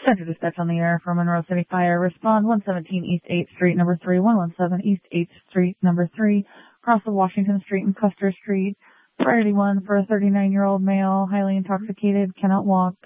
Center dispatch on the air for Monroe City Fire. Respond 117 East 8th Street, number 3, 117 East 8th Street, number 3, across of Washington Street and Custer Street. Priority 1 for a 39-year-old male, highly intoxicated, cannot walk.